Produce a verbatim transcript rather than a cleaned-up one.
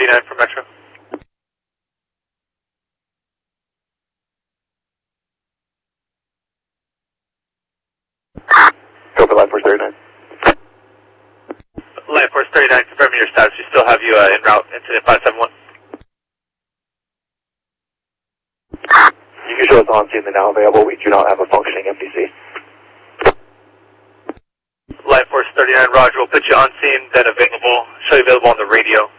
thirty-nine for Metro. Go for Life Force thirty-nine. Life Force thirty-nine, confirming your status. We still have you uh, en route, incident five seven one. You can show us on scene and now available. We do not have a functioning M D C. Life Force thirty-nine, Roger. We'll put you on scene, then available. Show you available on the radio.